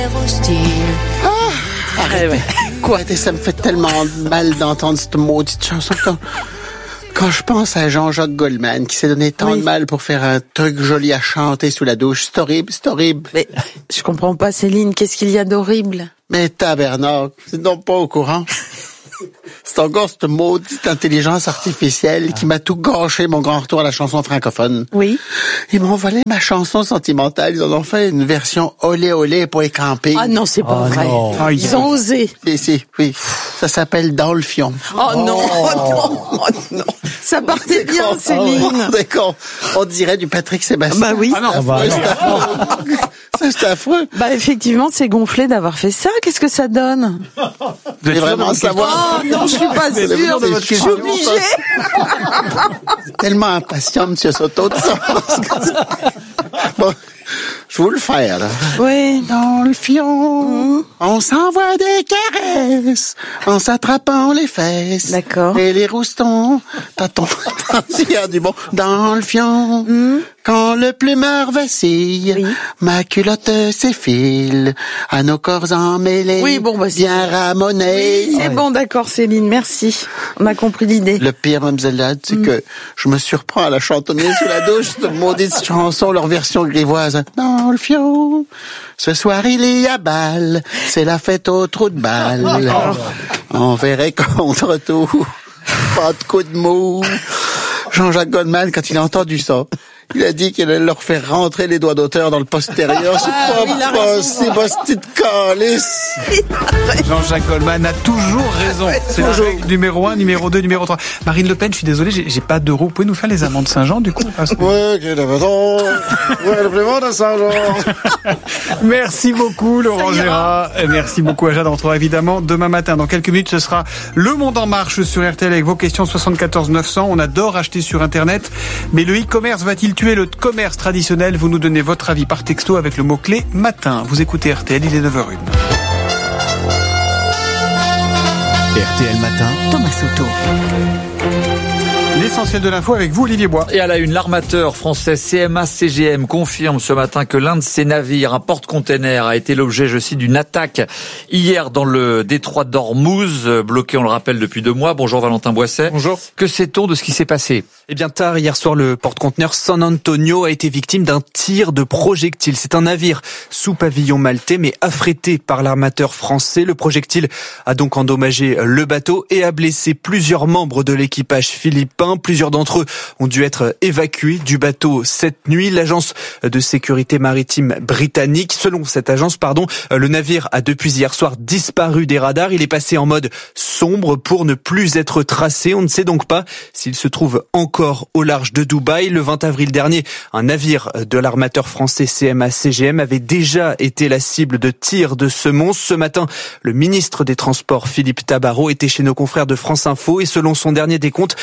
Arrête. Quoi? Ça me fait tellement mal d'entendre cette maudite chanson. Quand je pense à Jean-Jacques Goldman, qui s'est donné tant de mal pour faire un truc joli à chanter sous la douche, c'est horrible, c'est horrible. Mais je comprends pas, Céline, qu'est-ce qu'il y a d'horrible? Mais tabernacle, c'est donc pas au courant. C'est encore cette maudite intelligence artificielle qui m'a tout gâché mon grand retour à la chanson francophone. Oui. Ils m'ont volé ma chanson sentimentale. Ils en ont fait une version olé olé pour écamper. Ah non, c'est pas vrai. Non. Ils ont osé. Si, oui. Ça s'appelle Dans le fion. Oh non, non. Ça partait bien, Céline. D'accord. On dirait du Patrick Sébastien. Bah oui. Ah non, c'est affreux. C'est affreux. Bah effectivement, c'est gonflé d'avoir fait ça. Qu'est-ce que ça donne? Vous voulez vraiment savoir? Oh non, je suis pas sûre. Je suis obligée. Tellement impatient, monsieur Soto, de ça. Bon, je vous le faire, là. Oui. Dans le fion, on s'envoie des caresses en s'attrapant les fesses. D'accord. Et les roustons, tâtons, il y a du bon. Dans le fion, quand le plumeur vacille, ma culotte s'effile à nos corps emmêlés. Oui, bon, bah, bien ramonés. Oui, c'est bon, d'accord, Céline, merci. On a compris l'idée. Le pire, mademoiselle, c'est que je me surprends à la chantonner sous la douche, cette maudite chanson, leur version grivoise. Dans le fion, ce soir il y a balle, c'est la fête au trou de balle. On verrait contre tout, pas de coup de mou. Jean-Jacques Goldman, quand il a entendu ça, il a dit qu'il allait leur faire rentrer les doigts d'auteur dans le postérieur. C'est pas possible, petite calice. Jean-Jacques Goldman a toujours raison. C'est la règle numéro 1, numéro 2, numéro 3. Marine Le Pen, je suis désolé, j'ai pas d'euros. Vous pouvez nous faire les amants de Saint-Jean, du coup? Ouais, quel avantage. Ouais, le paiement de Saint-Jean. Merci beaucoup, Laurent Gérard. Et merci beaucoup à Jade. On retrouvera évidemment demain matin. Dans quelques minutes, ce sera Le Monde en Marche sur RTL avec vos questions 74 900. On adore acheter sur Internet. Mais le e-commerce va-t-il tuer le commerce traditionnel? Vous nous donnez votre avis par texto avec le mot-clé matin. Vous écoutez RTL, il est 9h01. RTL Matin, Thomas Soto. L'essentiel de l'info avec vous, Olivier Bois. Et à la une, l'armateur français CMA CGM confirme ce matin que l'un de ses navires, un porte-container, a été l'objet, je cite, d'une attaque hier dans le détroit d'Ormuz, bloqué, on le rappelle, depuis 2 mois. Bonjour Valentin Boisset. Bonjour. Que sait-on de ce qui s'est passé? Eh bien tard, hier soir, le porte-conteneur San Antonio a été victime d'un tir de projectile. C'est un navire sous pavillon maltais, mais affrété par l'armateur français. Le projectile a donc endommagé le bateau et a blessé plusieurs membres de l'équipage philippin. Plusieurs d'entre eux ont dû être évacués du bateau cette nuit. L'agence de sécurité maritime britannique, selon cette agence, le navire a depuis hier soir disparu des radars. Il est passé en mode sombre pour ne plus être tracé. On ne sait donc pas s'il se trouve encore au large de Dubaï. Le 20 avril dernier, un navire de l'armateur français CMA CGM avait déjà été la cible de tirs de ce monstre. Ce matin, le ministre des Transports, Philippe Tabarot, était chez nos confrères de France Info et selon son dernier décompte,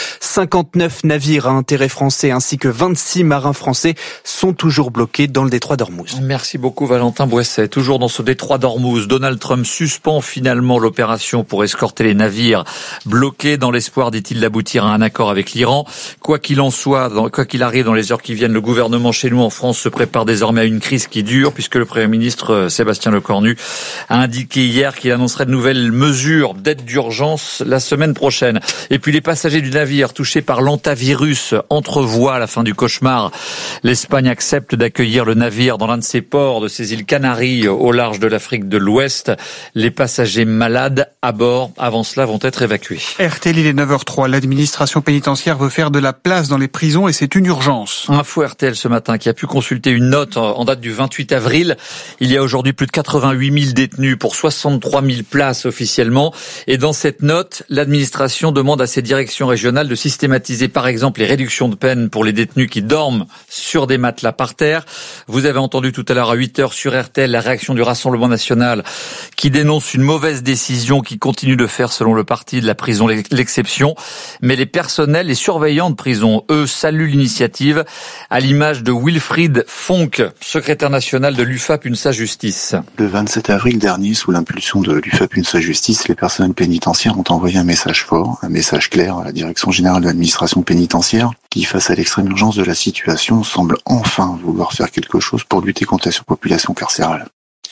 59 navires à intérêt français ainsi que 26 marins français sont toujours bloqués dans le détroit d'Ormuz. Merci beaucoup Valentin Boisset. Toujours dans ce détroit d'Ormuz, Donald Trump suspend finalement l'opération pour escorter les navires bloqués dans l'espoir, dit-il, d'aboutir à un accord avec l'Iran. Quoi qu'il en soit, quoi qu'il arrive dans les heures qui viennent, le gouvernement chez nous en France se prépare désormais à une crise qui dure puisque le Premier ministre Sébastien Lecornu a indiqué hier qu'il annoncerait de nouvelles mesures d'aide d'urgence la semaine prochaine. Et puis les passagers du navire touchés par l'hantavirus entrevoient la fin du cauchemar. L'Espagne accepte d'accueillir le navire dans l'un de ses ports de ses îles Canaries au large de l'Afrique de l'Ouest. Les passagers malades à bord, avant cela, vont être évacués. RTL, il est 9h03. L'administration pénitentiaire veut faire de la place dans les prisons et c'est une urgence. Info RTL ce matin qui a pu consulter une note en date du 28 avril. Il y a aujourd'hui plus de 88 000 détenus pour 63 000 places officiellement. Et dans cette note, l'administration demande à ses directions régionales de systématiser par exemple les réductions de peine pour les détenus qui dorment sur des matelas par terre. Vous avez entendu tout à l'heure à 8h sur RTL la réaction du Rassemblement national qui dénonce une mauvaise décision qui continue de faire selon le parti de la prison l'exception. Mais les personnels, les surveillants de prison, eux, saluent l'initiative à l'image de Wilfried Fonck, secrétaire national de l'UFAP UNSA Justice. Le 27 avril dernier, sous l'impulsion de l'UFAP UNSA Justice, les personnels pénitentiaires ont envoyé un message fort, un message clair à la Direction générale de l'administration pénitentiaire qui, face à l'extrême urgence de la situation, semble enfin vouloir faire quelque chose pour lutter contre la surpopulation carcérale.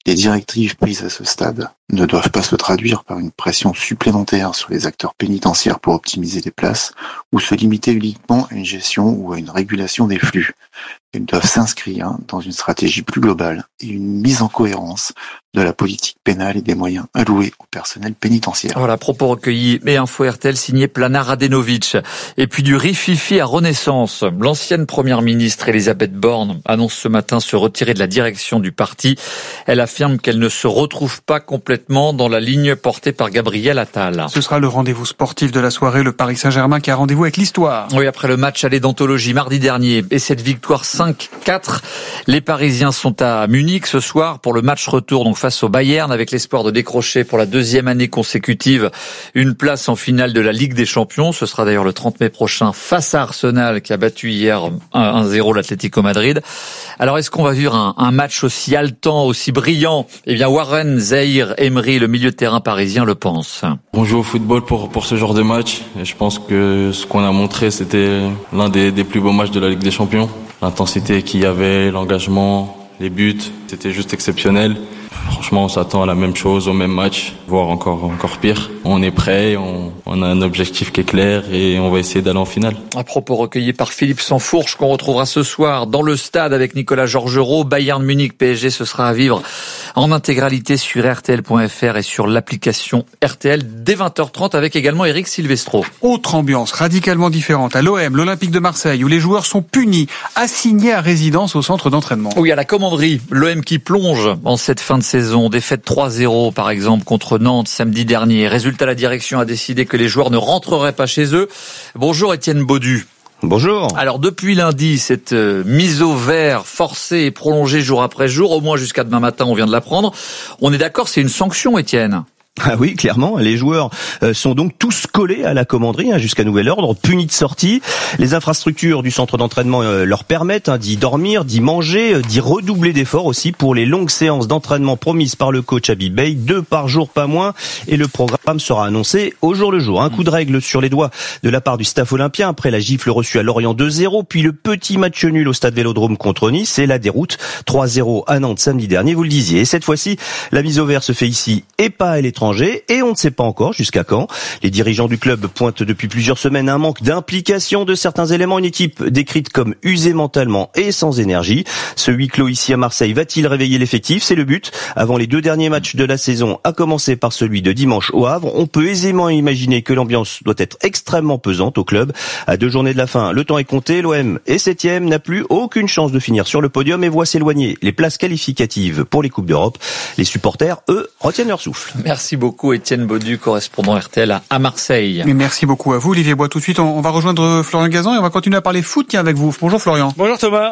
Les directives prises à ce stade ne doivent pas se traduire par une pression supplémentaire sur les acteurs pénitentiaires pour optimiser les places ou se limiter uniquement à une gestion ou à une régulation des flux. Elles doivent s'inscrire dans une stratégie plus globale et une mise en cohérence de la politique pénale et des moyens alloués au personnel pénitentiaire. Voilà, propos recueillis et info RTL signé Plana Radenovic. Et puis du rififi à Renaissance. L'ancienne première ministre Elisabeth Borne annonce ce matin se retirer de la direction du parti. Elle affirme qu'elle ne se retrouve pas complètement dans la ligne portée par Gabriel Attal. Ce sera le rendez-vous sportif de la soirée, le Paris Saint-Germain qui a rendez-vous avec l'histoire. Oui, après le match aller d'anthologie mardi dernier et cette victoire 5-4, les Parisiens sont à Munich ce soir pour le match retour donc face au Bayern avec l'espoir de décrocher pour la deuxième année consécutive une place en finale de la Ligue des Champions. Ce sera d'ailleurs le 30 mai prochain face à Arsenal qui a battu hier 1-0 l'Atlético Madrid. Alors est-ce qu'on va vivre un match aussi haletant, aussi brillant? Eh bien Warren Zaïre-Emery, le milieu de terrain parisien, le pense. On joue au football pour ce genre de match et je pense que ce qu'on a montré c'était l'un des plus beaux matchs de la Ligue des Champions. L'intensité qu'il y avait, l'engagement, les buts, c'était juste exceptionnel. Franchement, on s'attend à la même chose, au même match, voire encore pire. On est prêt, on a un objectif qui est clair et on va essayer d'aller en finale. Un propos recueilli par Philippe Sansfourche qu'on retrouvera ce soir dans le stade avec Nicolas Georgerot. Bayern Munich PSG, ce sera à vivre en intégralité sur RTL.fr et sur l'application RTL dès 20h30 avec également Eric Silvestro. Autre ambiance radicalement différente à l'OM, l'Olympique de Marseille, où les joueurs sont punis, assignés à résidence au centre d'entraînement. Oui, à la commanderie, l'OM qui plonge en cette fin de saison. Défaite 3-0 par exemple contre Nantes samedi dernier. Résultat, la direction a décidé que les joueurs ne rentreraient pas chez eux. Bonjour Étienne Baudu. Bonjour. Alors depuis lundi, cette mise au vert forcée et prolongée jour après jour, au moins jusqu'à demain matin, on vient de l'apprendre. On est d'accord, c'est une sanction, Étienne ? Ah oui, clairement, les joueurs sont donc tous collés à la commanderie jusqu'à nouvel ordre, punis de sortie. Les infrastructures du centre d'entraînement leur permettent d'y dormir, d'y manger, d'y redoubler d'efforts aussi pour les longues séances d'entraînement promises par le coach Habib Beye, 2 par jour pas moins, et le programme sera annoncé au jour le jour. Un coup de règle sur les doigts de la part du staff olympien après la gifle reçue à Lorient 2-0, puis le petit match nul au stade Vélodrome contre Nice et la déroute 3-0 à Nantes samedi dernier, vous le disiez. Et cette fois-ci, la mise au vert se fait ici et pas à l'étranger. Et on ne sait pas encore jusqu'à quand. Les dirigeants du club pointent depuis plusieurs semaines un manque d'implication de certains éléments. Une équipe décrite comme usée mentalement et sans énergie. Ce huis clos ici à Marseille va-t-il réveiller l'effectif? C'est le but. Avant les 2 derniers matchs de la saison, à commencer par celui de dimanche au Havre, on peut aisément imaginer que l'ambiance doit être extrêmement pesante au club. À 2 journées de la fin, le temps est compté. L'OM est 7e, n'a plus aucune chance de finir sur le podium et voit s'éloigner les places qualificatives pour les Coupes d'Europe. Les supporters, eux, retiennent leur souffle. Merci beaucoup Étienne Baudu, correspondant RTL à Marseille. Et merci beaucoup à vous Olivier Bois. Tout de suite, on va rejoindre Florian Gazan et on va continuer à parler foot avec vous. Bonjour Florian. Bonjour Thomas.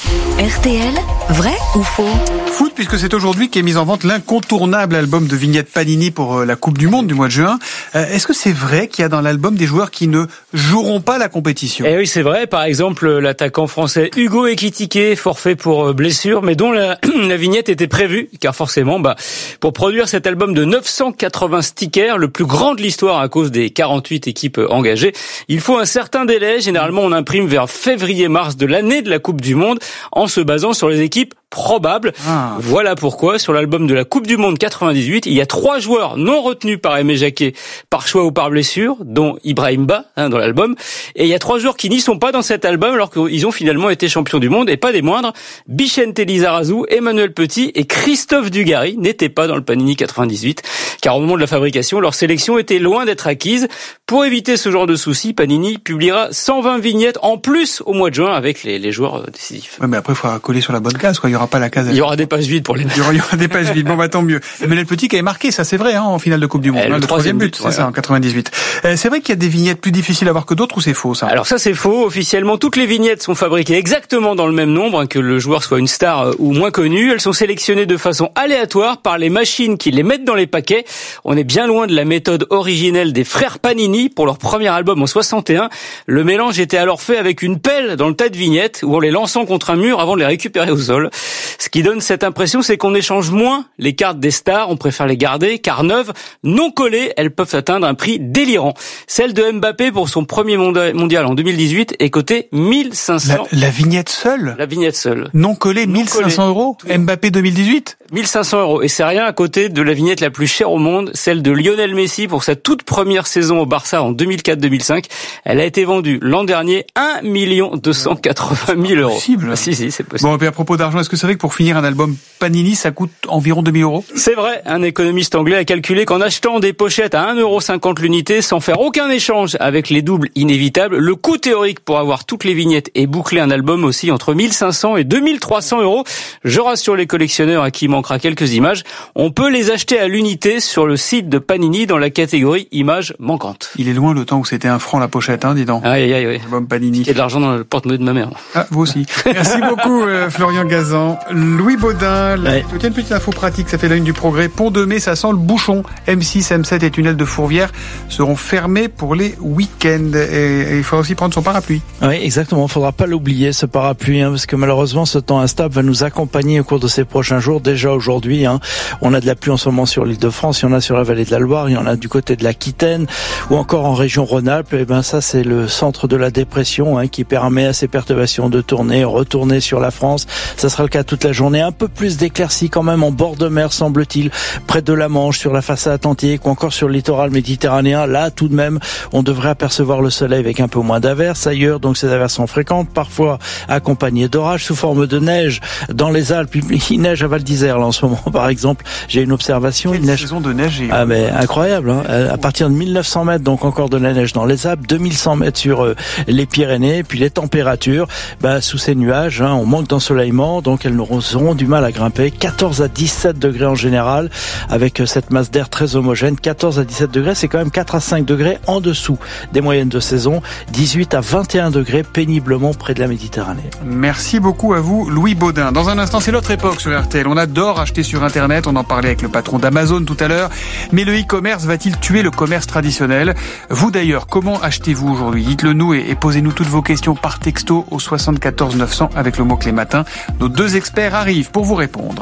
RTL, vrai ou faux? Foot, puisque c'est aujourd'hui qu'est mis en vente l'incontournable album de vignettes Panini pour la Coupe du Monde du mois de juin. Est-ce que c'est vrai qu'il y a dans l'album des joueurs qui ne joueront pas la compétition? Eh oui, c'est vrai. Par exemple, l'attaquant français Hugo Ekitike, forfait pour blessure, mais dont la vignette était prévue, car forcément, pour produire cet album de 980 stickers, le plus grand de l'histoire à cause des 48 équipes engagées, il faut un certain délai. Généralement, on imprime vers février-mars de l'année de la Coupe du Monde, en se basant sur les équipes probables. Voilà pourquoi, sur l'album de la Coupe du Monde 98, il y a 3 joueurs non retenus par Aimé Jacquet, par choix ou par blessure, dont Ibrahim Ba, dans l'album. Et il y a 3 joueurs qui n'y sont pas dans cet album, alors qu'ils ont finalement été champions du monde, et pas des moindres. Bichente Lizarazu, Emmanuel Petit et Christophe Dugarry n'étaient pas dans le Panini 98, car au moment de la fabrication, leur sélection était loin d'être acquise. Pour éviter ce genre de soucis, Panini publiera 120 vignettes en plus au mois de juin avec les joueurs décisifs. Ouais, mais après, il faudra coller sur la bonne case, quoi. Il y aura pas la case. Il y aura des pages vides pour les. Il y aura des pages vides. Bon, tant mieux. Emmanuel Petit qui avait marqué, ça c'est vrai, en finale de Coupe du Monde. Le 3e but, c'est ça, en 98. C'est vrai qu'il y a des vignettes plus difficiles à voir que d'autres, ou c'est faux, ça? Alors ça, c'est faux. Officiellement, toutes les vignettes sont fabriquées exactement dans le même nombre, que le joueur soit une star ou moins connu. Elles sont sélectionnées de façon aléatoire par les machines qui les mettent dans les paquets. On est bien loin de la méthode originelle des frères Panini pour leur premier album en 61. Le mélange était alors fait avec une pelle dans le tas de vignettes ou en les lançant contre un mur avant de les récupérer au sol. Ce qui donne cette impression, c'est qu'on échange moins les cartes des stars, on préfère les garder, car neuves, non collées, elles peuvent atteindre un prix délirant. Celle de Mbappé pour son premier mondial en 2018 est cotée 1500. La vignette seule? La vignette seule. Non collée, 1500 €? Mbappé 2018? 1500 €. Et c'est rien à côté de la vignette la plus chère au monde, celle de Lionel Messi pour sa toute première saison au Barça en 2004-2005. Elle a été vendue l'an dernier 1 280 000 €. C'est possible. Si, c'est possible. Bon, et puis à propos d'argent, est-ce que c'est vrai que pour finir un album Panini, ça coûte environ 2000 €? C'est vrai. Un économiste anglais a calculé qu'en achetant des pochettes à 1,50 € l'unité, sans faire aucun échange avec les doubles inévitables, le coût théorique pour avoir toutes les vignettes et boucler un album aussi entre 1500 et 2300 €. Je rassure les collectionneurs à qui il manquera quelques images. On peut les acheter à l'unité sur le site de Panini dans la catégorie images manquantes. Il est loin le temps où c'était 1 franc la pochette, dis donc. Aïe. Album Panini. Il y a de l'argent dans le porte-monnaie de ma mère. Ah, vous aussi. Merci beaucoup, Florian Gazan. Louis Baudin, tiens, une petite info pratique, ça fait la une du Progrès. Pont de Mai, ça sent le bouchon. M6, M7 et tunnel de Fourvière seront fermés pour les week-ends. Et il faudra aussi prendre son parapluie. Oui, exactement. Il faudra pas l'oublier, ce parapluie, parce que malheureusement, ce temps instable va nous accompagner au cours de ces prochains jours. Déjà aujourd'hui, on a de la pluie en ce moment sur l'Île-de-France, il y en a sur la vallée de la Loire, il y en a du côté de l'Aquitaine ou encore en région Rhône-Alpes. Et ça, c'est le centre de la dépression qui permet à ces perturbations de retourner sur la France. Ça sera le cas toute la journée. Un peu plus d'éclaircies quand même en bord de mer, semble-t-il, près de la Manche, sur la façade atlantique ou encore sur le littoral méditerranéen. Là, tout de même, on devrait apercevoir le soleil avec un peu moins d'averses. Ailleurs, donc, ces averses sont fréquentes, parfois accompagnées d'orages sous forme de neige dans les Alpes. Il neige à Val d'Isère, là, en ce moment, par exemple. J'ai une observation. Quelle saison de neige. Ah, mais incroyable, à partir de 1900 mètres, donc encore de la neige dans les Alpes, 2100 mètres sur les Pyrénées, puis les températures, sous ces nuages, on manque d'ensoleillement, donc elles auront du mal à grimper. 14 à 17 degrés en général, avec cette masse d'air très homogène. 14 à 17 degrés, c'est quand même 4 à 5 degrés en dessous des moyennes de saison. 18 à 21 degrés péniblement près de la Méditerranée. Merci beaucoup à vous, Louis Baudin. Dans un instant, c'est l'autre époque sur RTL. On adore acheter sur Internet, on en parlait avec le patron d'Amazon tout à l'heure. Mais le e-commerce va-t-il tuer le commerce traditionnel? Vous d'ailleurs, comment achetez-vous aujourd'hui? Dites-le nous et posez-nous toutes vos questions par texto au 74 900 avec le mot-clé matin. Nos deux experts arrivent pour vous répondre.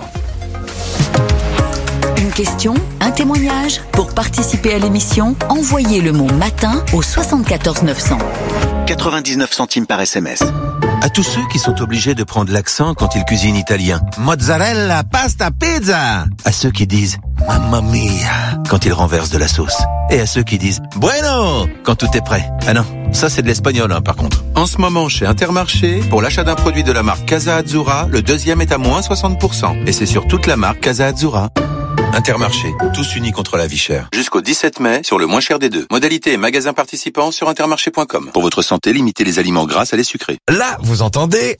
Une question, un témoignage. Pour participer à l'émission, envoyez le mot matin au 74 900. 99 centimes par SMS. À tous ceux qui sont obligés de prendre l'accent quand ils cuisinent italien. Mozzarella, pasta, pizza. À ceux qui disent mamma mia quand ils renversent de la sauce. Et à ceux qui disent bueno quand tout est prêt. Ah non, ça c'est de l'espagnol par contre. En ce moment chez Intermarché, pour l'achat d'un produit de la marque Casa Azzurra, le deuxième est à moins 60%. Et c'est sur toute la marque Casa Azzurra. Intermarché, tous unis contre la vie chère. Jusqu'au 17 mai, sur le moins cher des deux. Modalité et magasin participants sur intermarché.com. Pour votre santé, limitez les aliments gras à les sucrés. Là, vous entendez?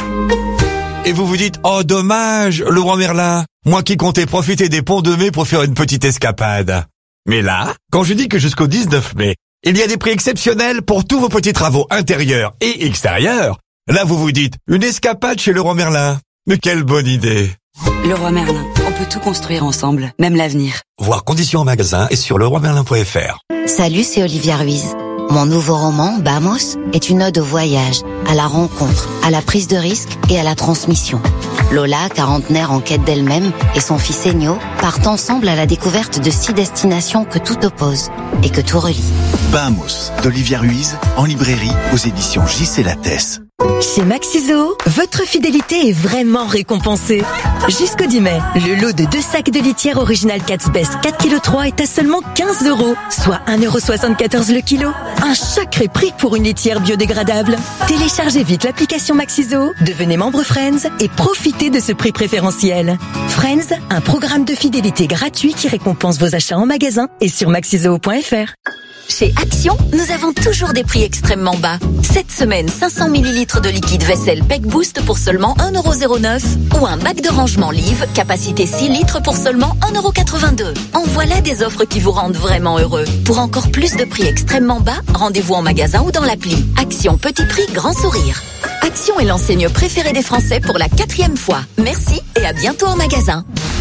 Et vous vous dites, oh dommage, Laurent Merlin, moi qui comptais profiter des ponts de mai pour faire une petite escapade. Mais là, quand je dis que jusqu'au 19 mai, il y a des prix exceptionnels pour tous vos petits travaux intérieurs et extérieurs, là vous vous dites, une escapade chez Leroy Merlin. Mais quelle bonne idée! Leroy Merlin, on peut tout construire ensemble, même l'avenir. Voir conditions en magasin et sur leroymerlin.fr. Salut, c'est Olivia Ruiz. Mon nouveau roman, Vamos, est une ode au voyage, à la rencontre, à la prise de risque et à la transmission. Lola, quarantenaire en quête d'elle-même, et son fils Enyo partent ensemble à la découverte de 6 destinations que tout oppose et que tout relie. Vamos, d'Olivia Ruiz, en librairie, aux éditions J.C. Lattès. Chez Maxiso, votre fidélité est vraiment récompensée. Jusqu'au 10 mai, le lot de 2 sacs de litière original Cat's Best 4,3 kg est à seulement 15 €, soit 1,74 € le kilo. Un sacré prix pour une litière biodégradable. Téléchargez vite l'application Maxiso, devenez membre Friends et profitez de ce prix préférentiel. Friends, un programme de fidélité gratuit qui récompense vos achats en magasin et sur maxiso.fr. Chez Action, nous avons toujours des prix extrêmement bas. Cette semaine, 500 ml de liquide vaisselle Peck Boost pour seulement 1,09 € ou un bac de rangement Live, capacité 6 litres pour seulement 1,82 €. En voilà des offres qui vous rendent vraiment heureux. Pour encore plus de prix extrêmement bas, rendez-vous en magasin ou dans l'appli. Action, petit prix, grand sourire. Action est l'enseigne préférée des Français pour la 4e fois. Merci et à bientôt en magasin.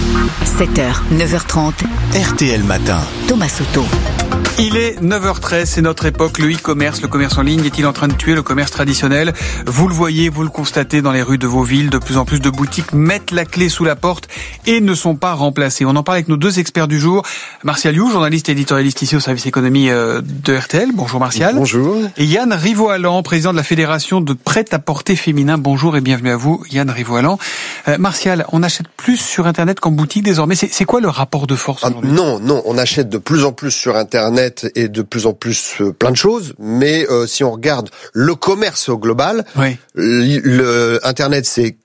7h, 9h30. RTL Matin. Thomas Soto. Il est 9h13, c'est notre époque. Le e-commerce, le commerce en ligne, est-il en train de tuer le commerce traditionnel ? Vous le voyez, vous le constatez dans les rues de vos villes. De plus en plus de boutiques mettent la clé sous la porte et ne sont pas remplacées. On en parle avec nos deux experts du jour. Martial You, journaliste et éditorialiste ici au service économie de RTL. Bonjour Martial. Bonjour. Et Yann Rivoalan, président de la Fédération de prêt-à-porter féminin. Bonjour et bienvenue à vous, Yann Rivoalan. Martial, on achète plus sur Internet qu'en boutique désormais. C'est quoi le rapport de force aujourd'hui ? Non, on achète de plus en plus sur Internet et de plus en plus plein de choses, mais si on regarde le commerce au global, oui. le Internet c'est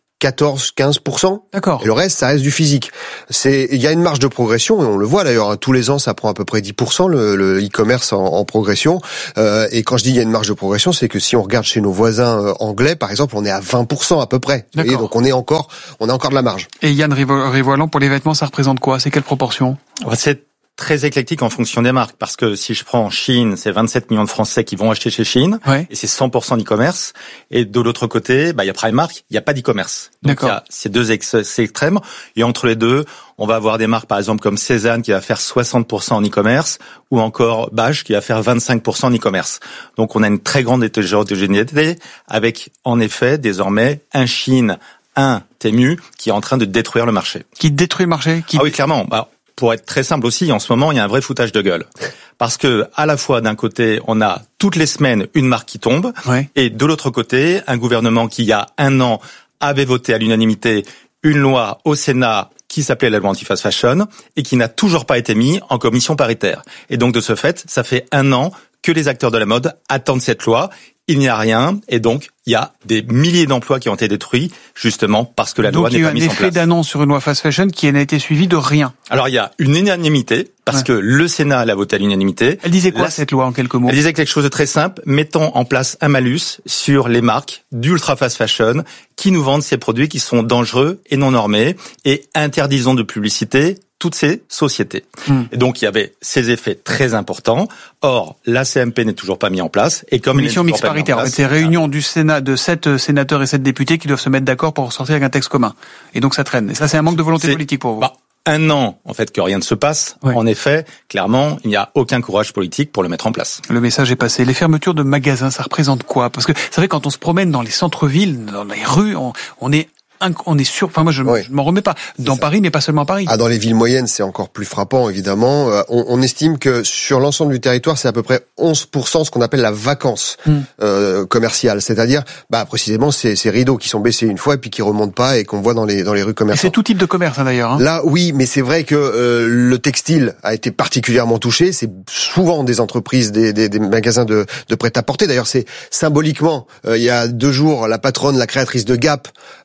14-15%. D'accord. Et le reste, ça reste du physique. Il y a une marge de progression, et on le voit d'ailleurs, tous les ans, ça prend à peu près 10%, le e-commerce en progression. Et quand je dis il y a une marge de progression, c'est que si on regarde chez nos voisins anglais, par exemple, on est à 20% à peu près. Vous voyez, donc on a encore de la marge. Et Yann Rivoalan, pour les vêtements, ça représente quoi ? C'est quelle proportion ? C'est très éclectique en fonction des marques, parce que si je prends Chine, c'est 27 millions de Français qui vont acheter chez Chine, ouais. Et c'est 100% d'e-commerce. Et de l'autre côté, il y a Primark, il n'y a pas d'e-commerce. Donc il y a ces deux extrêmes. Et entre les deux, on va avoir des marques, par exemple, comme Cézanne qui va faire 60% en e-commerce, ou encore Bache qui va faire 25% en e-commerce. Donc on a une très grande hétérogénéité, avec en effet désormais un Chine, un Temu qui est en train de détruire le marché. Qui détruit le marché ? Ah oui, clairement. Pour être très simple aussi, en ce moment, il y a un vrai foutage de gueule. Parce que, à la fois, d'un côté, on a toutes les semaines une marque qui tombe, ouais. Et de l'autre côté, un gouvernement qui, il y a un an, avait voté à l'unanimité une loi au Sénat qui s'appelait la loi anti-fast fashion et qui n'a toujours pas été mis en commission paritaire. Et donc, de ce fait, ça fait un an que les acteurs de la mode attendent cette loi. Il n'y a rien, et donc il y a des milliers d'emplois qui ont été détruits, justement parce que la loi n'est pas mise en place. Donc il y a eu un effet d'annonce sur une loi fast fashion qui n'a été suivi de rien. Alors il y a une unanimité, parce que le Sénat l'a voté à l'unanimité. Elle disait quoi cette loi en quelques mots ? Elle disait quelque chose de très simple, mettons en place un malus sur les marques d'ultra fast fashion qui nous vendent ces produits qui sont dangereux et non normés, et interdisons de publicité toutes ces sociétés. Et donc, il y avait ces effets très importants. Or, la CMP n'est toujours pas mise en place. Et comme commission mixte paritaire, en fait, c'est réunion du Sénat de 7 sénateurs et 7 députés qui doivent se mettre d'accord pour sortir avec un texte commun. Et donc, ça traîne. Et ça, c'est un manque de volonté politique pour vous. Un an, en fait, que rien ne se passe. Ouais. En effet, clairement, il n'y a aucun courage politique pour le mettre en place. Le message est passé. Les fermetures de magasins, ça représente quoi ? Parce que c'est vrai, quand on se promène dans les centres-villes, dans les rues, on est sûr, enfin moi je m'en remets pas. Dans Paris, mais pas seulement à Paris. Dans les villes moyennes, c'est encore plus frappant, évidemment. On estime que sur l'ensemble du territoire, c'est à peu près 11% ce qu'on appelle la vacance commerciale. C'est-à-dire, précisément, ces rideaux qui sont baissés une fois et puis qui remontent pas et qu'on voit dans les rues commerçantes. Et c'est tout type de commerce, d'ailleurs. Là, oui, mais c'est vrai que le textile a été particulièrement touché. C'est souvent des entreprises, des magasins de prêt-à-porter. D'ailleurs, c'est symboliquement, il y a 2 jours, la patronne, la créatrice de Gap,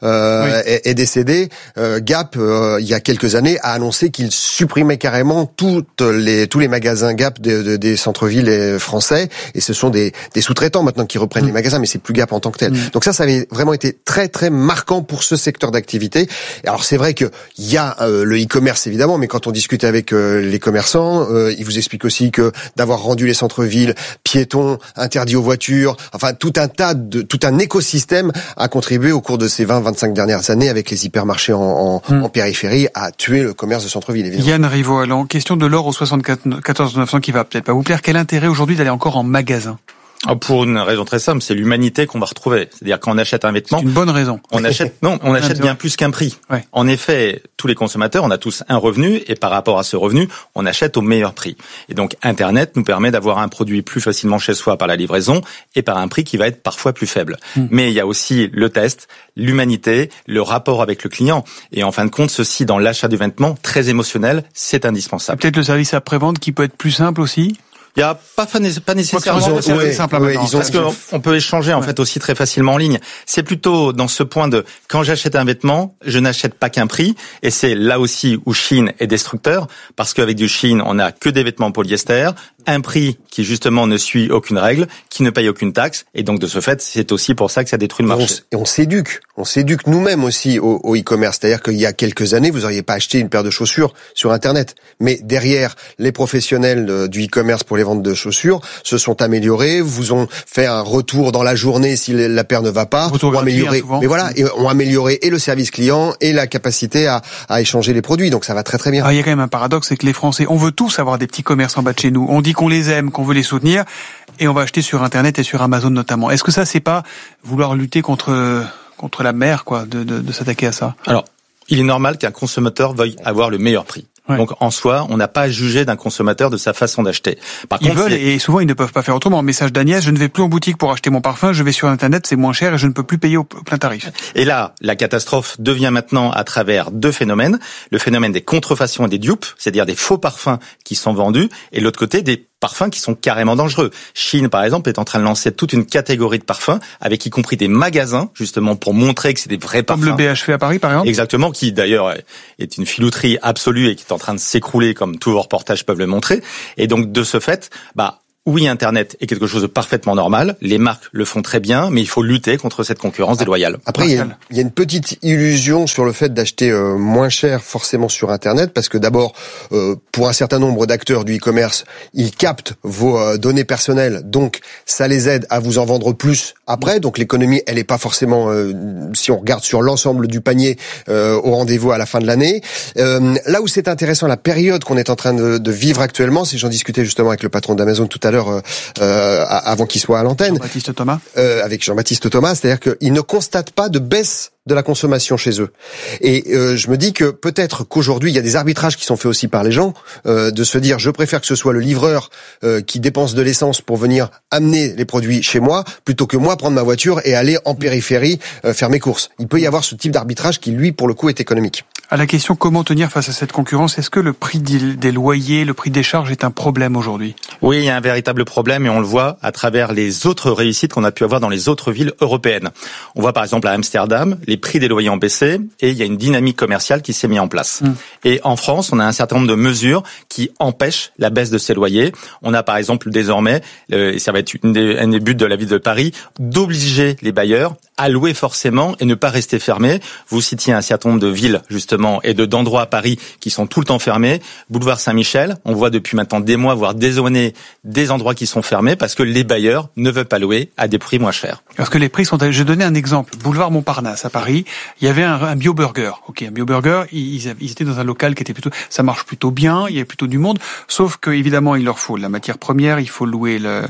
est décédé. Gap, il y a quelques années, a annoncé qu'il supprimait carrément tous les magasins Gap des centres-villes français. Et ce sont des sous-traitants maintenant qui reprennent les magasins, mais c'est plus Gap en tant que tel. Donc ça avait vraiment été très très marquant pour ce secteur d'activité. Alors c'est vrai que il y a le e-commerce évidemment, mais quand on discute avec les commerçants, ils vous expliquent aussi que d'avoir rendu les centres-villes piétons, interdits aux voitures, enfin tout un écosystème a contribué au cours de ces 20-25 dernières années avec les hypermarchés en périphérie à tuer le commerce de centre-ville, évidemment. Yann Rivoalan, question de l'or au 74 900 qui va peut-être pas vous plaire. Quel intérêt aujourd'hui d'aller encore en magasin ? Pour une raison très simple, c'est l'humanité qu'on va retrouver. C'est-à-dire quand on achète un vêtement, c'est une bonne raison. On achète bien plus qu'un prix. Ouais. En effet, tous les consommateurs, on a tous un revenu et par rapport à ce revenu, on achète au meilleur prix. Et donc Internet nous permet d'avoir un produit plus facilement chez soi par la livraison et par un prix qui va être parfois plus faible. Mais il y a aussi le test, l'humanité, le rapport avec le client et en fin de compte, ceci dans l'achat du vêtement très émotionnel, c'est indispensable. Peut-être le service après-vente qui peut être plus simple aussi. Il y a pas nécessairement parce qu'on peut échanger en fait aussi très facilement en ligne. C'est plutôt dans ce point de quand j'achète un vêtement, je n'achète pas qu'un prix et c'est là aussi où Chine est destructeur parce qu'avec du Chine, on n'a que des vêtements en polyester, un prix qui justement ne suit aucune règle, qui ne paye aucune taxe et donc de ce fait, c'est aussi pour ça que ça détruit le marché. Et on s'éduque nous-mêmes aussi au e-commerce, c'est-à-dire qu'il y a quelques années, vous n'auriez pas acheté une paire de chaussures sur Internet, mais derrière les professionnels du e-commerce pour les ventes de chaussures se sont améliorées, vous ont fait un retour dans la journée si la paire ne va pas, ont amélioré, mais voilà, et ont amélioré et le service client et la capacité à échanger les produits. Donc ça va très très bien. Alors, il y a quand même un paradoxe, c'est que les Français, on veut tous avoir des petits commerces en bas de chez nous. On dit qu'on les aime, qu'on veut les soutenir, et on va acheter sur Internet et sur Amazon notamment. Est-ce que ça, c'est pas vouloir lutter contre la mer, quoi, de s'attaquer à ça? Alors, il est normal qu'un consommateur veuille avoir le meilleur prix. Ouais. Donc en soi, on n'a pas à juger d'un consommateur de sa façon d'acheter. Par ils contre, veulent et souvent ils ne peuvent pas faire autrement. Message d'Agnès, je ne vais plus en boutique pour acheter mon parfum, je vais sur Internet, c'est moins cher et je ne peux plus payer au plein tarif. Et là, la catastrophe devient maintenant à travers deux phénomènes. Le phénomène des contrefaçons et des dupes, c'est-à-dire des faux parfums qui sont vendus, et de l'autre côté, des parfums qui sont carrément dangereux. Chine, par exemple, est en train de lancer toute une catégorie de parfums, avec y compris des magasins, justement, pour montrer que c'est des vrais parfums. Comme le BHV à Paris, par exemple? Exactement, qui d'ailleurs est une filouterie absolue et qui est en train de s'écrouler, comme tous vos reportages peuvent le montrer. Et donc, de ce fait, oui, Internet est quelque chose de parfaitement normal. Les marques le font très bien, mais il faut lutter contre cette concurrence déloyale. Après, il y a une petite illusion sur le fait d'acheter moins cher forcément sur Internet, parce que d'abord, pour un certain nombre d'acteurs du e-commerce, ils captent vos données personnelles, donc ça les aide à vous en vendre plus après. Donc l'économie, elle est pas forcément, si on regarde sur l'ensemble du panier, au rendez-vous à la fin de l'année. Là où c'est intéressant, la période qu'on est en train de vivre actuellement, c'est j'en discutais justement avec le patron d'Amazon tout à l'heure, avant qu'il soit à l'antenne. Jean-Baptiste Thomas. Avec Jean-Baptiste Thomas, c'est-à-dire qu'ils ne constatent pas de baisse de la consommation chez eux. Et je me dis que peut-être qu'aujourd'hui, il y a des arbitrages qui sont faits aussi par les gens, de se dire, je préfère que ce soit le livreur qui dépense de l'essence pour venir amener les produits chez moi, plutôt que moi prendre ma voiture et aller en périphérie faire mes courses. Il peut y avoir ce type d'arbitrage qui, lui, pour le coup, est économique. À la question comment tenir face à cette concurrence, est-ce que le prix des loyers, le prix des charges est un problème aujourd'hui? Oui, il y a un véritable problème et on le voit à travers les autres réussites qu'on a pu avoir dans les autres villes européennes. On voit par exemple à Amsterdam, les prix des loyers ont baissé et il y a une dynamique commerciale qui s'est mise en place. Et en France, on a un certain nombre de mesures qui empêchent la baisse de ces loyers. On a par exemple désormais, et ça va être un des buts de la ville de Paris, d'obliger les bailleurs à louer forcément et ne pas rester fermés. Vous citiez un certain nombre de villes justement et d'endroits à Paris qui sont tout le temps fermés. Boulevard Saint-Michel, on voit depuis maintenant des mois, voire des années, des endroits qui sont fermés parce que les bailleurs ne veulent pas louer à des prix moins chers. Parce que les prix sont... Je vais donner un exemple. Boulevard Montparnasse à Paris, il y avait un bio-burger. Ok, un bio-burger, ils étaient dans un local qui était plutôt... Ça marche plutôt bien, il y a plutôt du monde, sauf que évidemment il leur faut la matière première, il faut louer le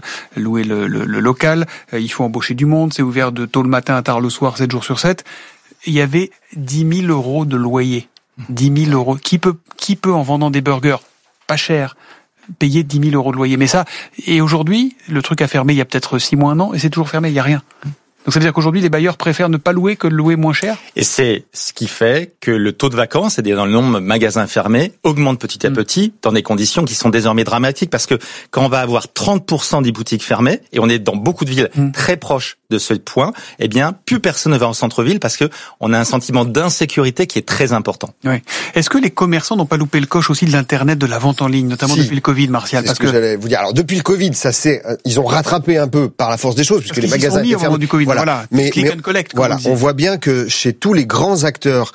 local, il faut embaucher du monde, c'est ouvert de tôt le matin à tard le soir, 7 jours sur 7. Il y avait 10 000 euros de loyer. 10 000 euros. Qui peut en vendant des burgers pas cher payer 10 000 euros de loyer? Mais ça, et aujourd'hui, le truc a fermé il y a peut-être 6 mois, 1 an, et c'est toujours fermé, il y a rien. Donc ça veut dire qu'aujourd'hui, les bailleurs préfèrent ne pas louer que de louer moins cher? Et c'est ce qui fait que le taux de vacances, c'est-à-dire dans le nombre de magasins fermés, augmente petit à petit dans des conditions qui sont désormais dramatiques parce que quand on va avoir 30% des boutiques fermées, et on est dans beaucoup de villes très proches de ce point, eh bien, plus personne ne va en centre-ville parce que on a un sentiment d'insécurité qui est très important. Oui. Est-ce que les commerçants n'ont pas loupé le coche aussi de l'Internet, de la vente en ligne, notamment depuis le Covid, Martial? C'est ce que j'allais vous dire. Alors, depuis le Covid, ils ont rattrapé un peu par la force des choses, puisque les magasins étaient fermés. Du COVID. Voilà. Mais click and collect. Voilà. On voit bien que chez tous les grands acteurs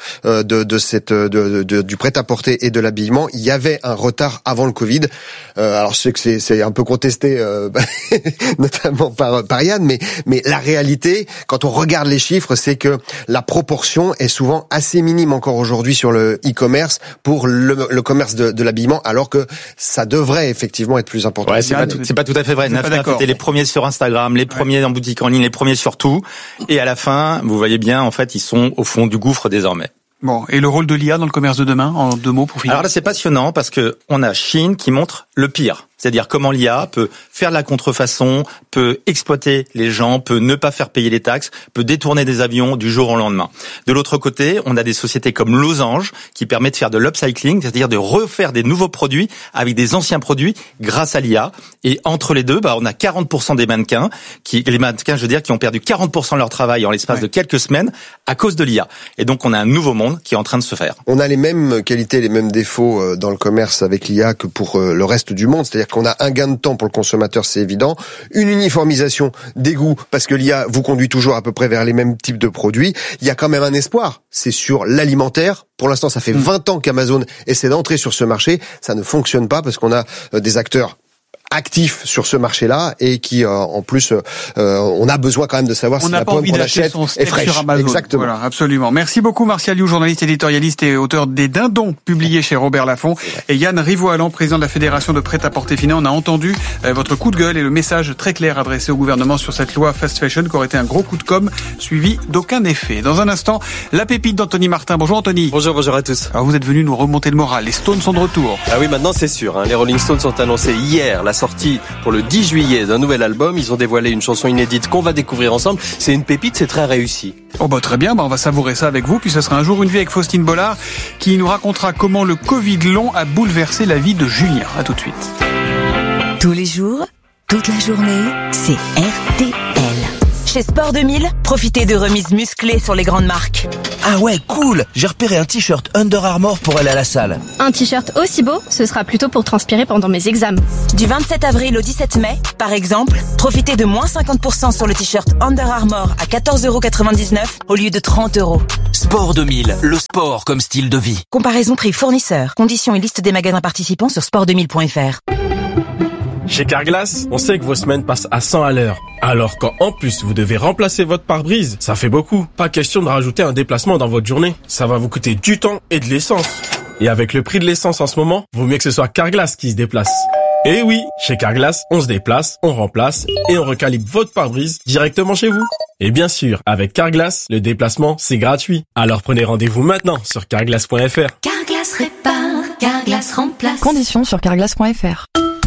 du prêt-à-porter et de l'habillement, il y avait un retard avant le Covid. Alors, je sais que c'est un peu contesté, notamment par Yann, mais la réalité, quand on regarde les chiffres, c'est que la proportion est souvent assez minime encore aujourd'hui sur le e-commerce pour le commerce de l'habillement, alors que ça devrait effectivement être plus important. Ouais, c'est pas tout à fait vrai. Nafnaf était les premiers sur Instagram, les premiers en boutique en ligne, les premiers sur tout. Et à la fin, vous voyez bien, en fait, ils sont au fond du gouffre désormais. Bon, et le rôle de l'IA dans le commerce de demain, en 2 mots pour finir. Alors là, c'est passionnant parce que on a Chine qui montre le pire. C'est-à-dire comment l'IA peut faire de la contrefaçon, peut exploiter les gens, peut ne pas faire payer les taxes, peut détourner des avions du jour au lendemain. De l'autre côté, on a des sociétés comme Losange qui permettent de faire de l'upcycling, c'est-à-dire de refaire des nouveaux produits avec des anciens produits grâce à l'IA. Et entre les deux, on a 40% des mannequins qui ont perdu 40% de leur travail en l'espace de quelques semaines à cause de l'IA. Et donc, on a un nouveau monde qui est en train de se faire. On a les mêmes qualités, les mêmes défauts dans le commerce avec l'IA que pour le reste du monde. C'est-à-dire qu'on a un gain de temps pour le consommateur, c'est évident. Une uniformisation des goûts, parce que l'IA vous conduit toujours à peu près vers les mêmes types de produits. Il y a quand même un espoir. C'est sur l'alimentaire. Pour l'instant, ça fait 20 ans qu'Amazon essaie d'entrer sur ce marché. Ça ne fonctionne pas parce qu'on a des acteurs actif sur ce marché-là et qui, en plus, on a besoin quand même de savoir si la pomme qu'on achète est fraîche. Sur Amazon. Exactement. Voilà, absolument. Merci beaucoup Martial You, journaliste, éditorialiste et auteur des Dindons, publiés chez Robert Laffont, et Yann Rivoalan, président de la Fédération de prêt-à-porter féminin. On a entendu votre coup de gueule et le message très clair adressé au gouvernement sur cette loi fast fashion qui aurait été un gros coup de com' suivi d'aucun effet. Dans un instant, la pépite d'Anthony Martin. Bonjour Anthony. Bonjour à tous. Alors vous êtes venu nous remonter le moral. Les Stones sont de retour. Ah oui, maintenant c'est sûr. Les Rolling Stones ont annoncé hier la sortie pour le 10 juillet d'un nouvel album. Ils ont dévoilé une chanson inédite qu'on va découvrir ensemble. C'est une pépite, c'est très réussi. Oh bah très bien, on va savourer ça avec vous. Puis ce sera un jour une vie avec Faustine Bollard qui nous racontera comment le Covid long a bouleversé la vie de Julien. À tout de suite. Tous les jours, toute la journée, c'est RTL. Chez Sport 2000, profitez de remises musclées sur les grandes marques. Ah ouais, cool. J'ai repéré un t-shirt Under Armour pour aller à la salle. Un t-shirt aussi beau, ce sera plutôt pour transpirer pendant mes examens. Du 27 avril au 17 mai, par exemple, profitez de moins 50% sur le t-shirt Under Armour à 14,99€ au lieu de 30€. Sport 2000, le sport comme style de vie. Comparaison prix fournisseur. Conditions et liste des magasins participants sur sport2000.fr. Chez Carglass, on sait que vos semaines passent à 100 à l'heure. Alors quand en plus vous devez remplacer votre pare-brise, ça fait beaucoup. Pas question de rajouter un déplacement dans votre journée. Ça va vous coûter du temps et de l'essence. Et avec le prix de l'essence en ce moment, vaut mieux que ce soit Carglass qui se déplace. Et oui, chez Carglass, on se déplace, on remplace et on recalibre votre pare-brise directement chez vous. Et bien sûr, avec Carglass, le déplacement, c'est gratuit. Alors prenez rendez-vous maintenant sur carglass.fr. Carglass répare, Carglass remplace. Conditions sur carglass.fr.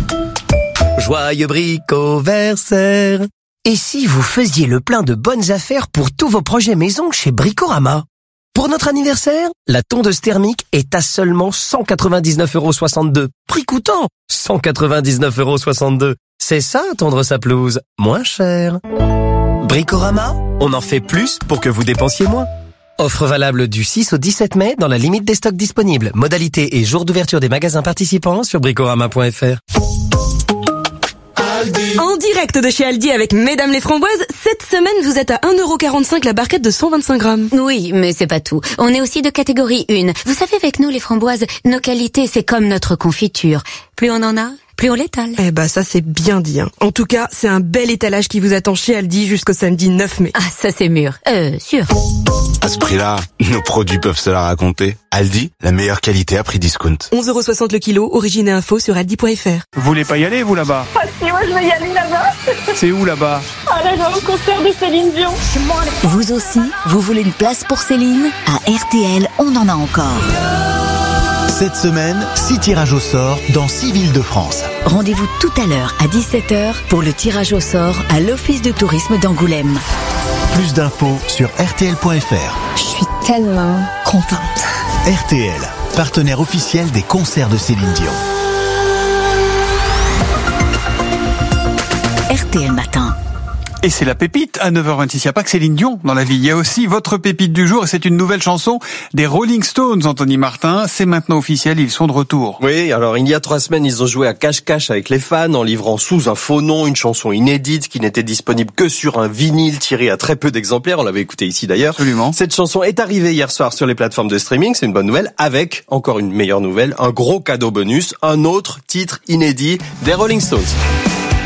Joyeux bricoversaire. Et si vous faisiez le plein de bonnes affaires pour tous vos projets maison chez Bricorama? Pour notre anniversaire, la tondeuse thermique est à seulement 199,62€. Prix coûtant 199,62€. C'est ça, tondre sa pelouse. Moins cher. Bricorama, on en fait plus pour que vous dépensiez moins. Offre valable du 6 au 17 mai dans la limite des stocks disponibles. Modalité et jour d'ouverture des magasins participants sur bricorama.fr. En direct de chez Aldi avec Mesdames les Framboises, cette semaine vous êtes à 1,45€ la barquette de 125 grammes. Oui, mais c'est pas tout. On est aussi de catégorie 1. Vous savez, avec nous les framboises, nos qualités c'est comme notre confiture. Plus on en a, plus on l'étale. Eh bah ça c'est bien dit. En tout cas, c'est un bel étalage qui vous attend chez Aldi jusqu'au samedi 9 mai. Ah, ça c'est mûr. Sûr. À ce prix-là, nos produits peuvent se la raconter. Aldi, la meilleure qualité à prix discount. 11,60€ le kilo, origine et info sur aldi.fr. Vous voulez pas y aller, vous, là-bas? Ah si, moi je vais y aller là-bas. C'est où, là-bas? Ah là, je vais au concert de Céline Dion. Vous aussi, vous voulez une place pour Céline? À RTL, on en a encore. Cette semaine, 6 tirages au sort dans 6 villes de France. Rendez-vous tout à l'heure à 17h pour le tirage au sort à l'Office de tourisme d'Angoulême. Plus d'infos sur rtl.fr. Je suis tellement contente. RTL, partenaire officiel des concerts de Céline Dion. RTL Matin. Et c'est la pépite à 9h26. Il n'y a pas que Céline Dion dans la vie. Il y a aussi votre pépite du jour et c'est une nouvelle chanson des Rolling Stones, Anthony Martin. C'est maintenant officiel, ils sont de retour. Oui, alors il y a 3 semaines, ils ont joué à cache-cache avec les fans en livrant sous un faux nom une chanson inédite qui n'était disponible que sur un vinyle tiré à très peu d'exemplaires. On l'avait écouté ici d'ailleurs. Absolument. Cette chanson est arrivée hier soir sur les plateformes de streaming. C'est une bonne nouvelle avec, encore une meilleure nouvelle, un gros cadeau bonus, un autre titre inédit des Rolling Stones.